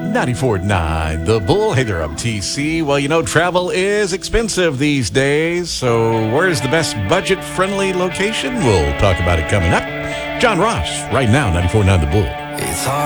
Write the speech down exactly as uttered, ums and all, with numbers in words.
ninety-four point nine The Bull. Hey there, I'm T C. Well, you know, travel is expensive these days, so where's the best budget-friendly location? We'll talk about it coming up. John Ross, right now, ninety-four point nine The Bull. It's hard.